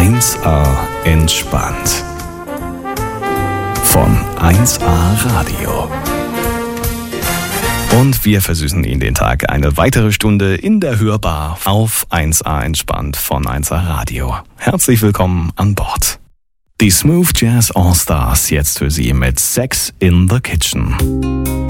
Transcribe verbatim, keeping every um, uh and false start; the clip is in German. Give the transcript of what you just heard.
eins A entspannt. Von eins A Radio. Und wir versüßen Ihnen den Tag eine weitere Stunde in der Hörbar auf eins A entspannt von eins A Radio. Herzlich willkommen an Bord. Die Smooth Jazz All Stars jetzt für Sie mit Sex in the Kitchen.